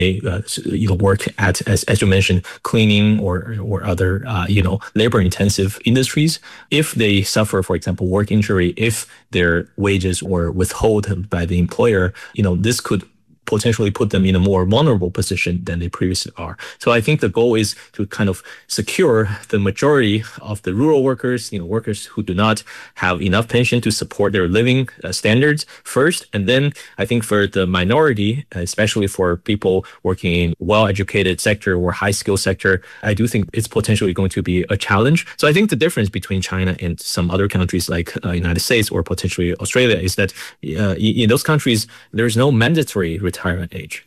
work at, as you mentioned, cleaning or other labor intensive industries. If they suffer, for example, work injury, if their wages were withheld by the employer, this could potentially put them in a more vulnerable position than they previously are. So I think the goal is to kind of secure the majority of the rural workers, workers who do not have enough pension to support their living standards first. And then I think for the minority, especially for people working in well-educated sector or high-skill sector, I do think it's potentially going to be a challenge. So I think the difference between China and some other countries like United States or potentially Australia is that in those countries, there's no mandatory retirement age.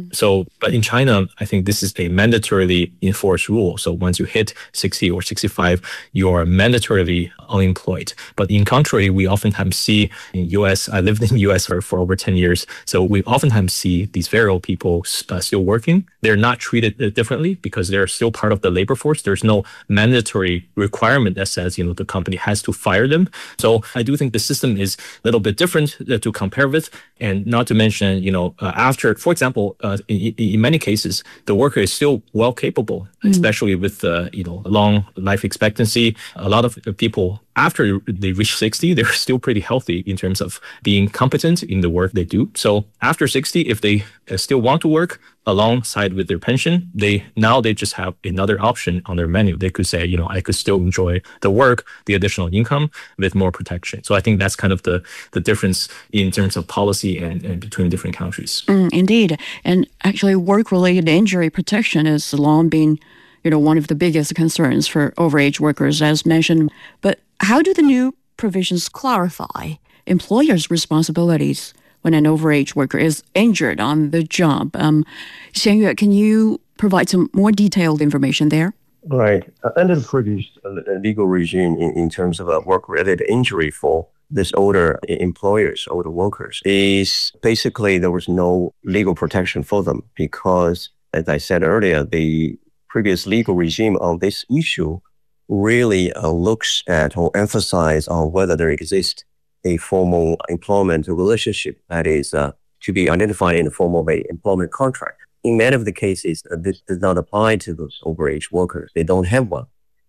But in China, I think this is a mandatorily enforced rule. So once you hit 60 or 65, you are mandatorily unemployed. But in contrary, we oftentimes see in US, I lived in the US for over 10 years. So we oftentimes see these very old people still working. They're not treated differently because they're still part of the labor force. There's no mandatory requirement that says, the company has to fire them. So I do think the system is a little bit different to compare with. And not to mention, after, for example, in many cases, the worker is still well capable, especially with long life expectancy. A lot of people, after they reach 60, they're still pretty healthy in terms of being competent in the work they do. So after 60, if they still want to work alongside with their pension, they just have another option on their menu. They could say, I could still enjoy the work, the additional income with more protection. So I think that's kind of the difference in terms of policy and between different countries. Indeed. And actually, work-related injury protection has long been one of the biggest concerns for overage workers, as mentioned. But how do the new provisions clarify employers' responsibilities when an overage worker is injured on the job? Xianyue, can you provide some more detailed information there? Right. Under the previous legal regime in terms of a work-related injury for this older employers, older workers, is basically there was no legal protection for them because, as I said earlier, the previous legal regime on this issue really looks at or emphasizes on whether there exists a formal employment relationship that is to be identified in the form of an employment contract. In many of the cases, this does not apply to those overage workers. They don't have one.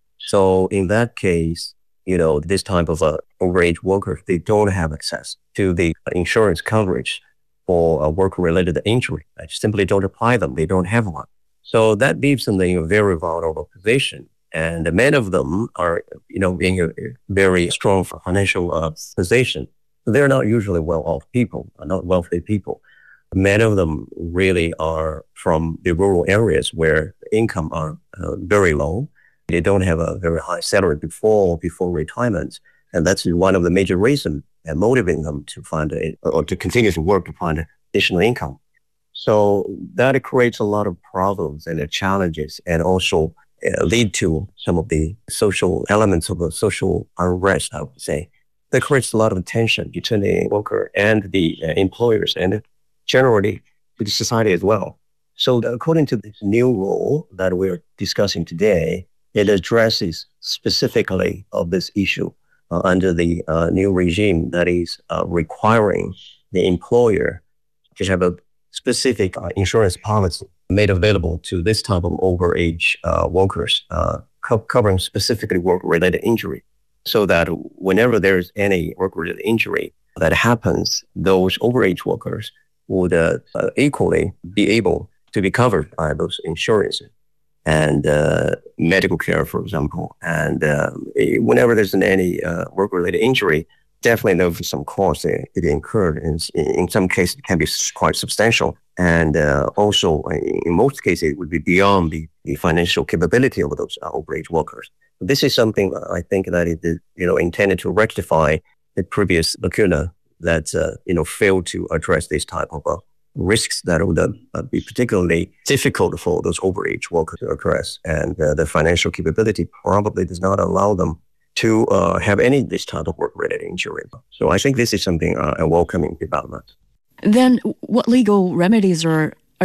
So in that case, this type of overage workers, they don't have access to the insurance coverage for a work-related injury. I simply don't apply them. They don't have one. So that leaves them in a very vulnerable position. And many of them are, in a very strong financial position. They're not usually well-off people, not wealthy people. Many of them really are from the rural areas where the income are very low. They don't have a very high salary before retirement. And that's one of the major reasons motivating them to or to continue to work to find additional income. So that creates a lot of problems and challenges and also lead to some of the social elements of the social unrest, I would say. That creates a lot of tension between the worker and the employers and generally to the society as well. So according to this new rule that we're discussing today, it addresses specifically of this issue under the new regime that is requiring the employer to have a specific insurance policy made available to this type of overage workers, covering specifically work-related injury, so that whenever there's any work-related injury that happens, those overage workers would equally be able to be covered by those insurances and medical care, for example. And whenever there's any work-related injury, definitely there's some costs it incurred. In some cases, it can be quite substantial. And also, in most cases, it would be beyond the financial capability of those overage workers. This is something I think that it is, intended to rectify the previous lacuna that, failed to address this type of risks that would be particularly difficult for those overage workers to address. And the financial capability probably does not allow them to have any of this type of work-related injury. So I think this is something a welcoming development. Then what legal remedies are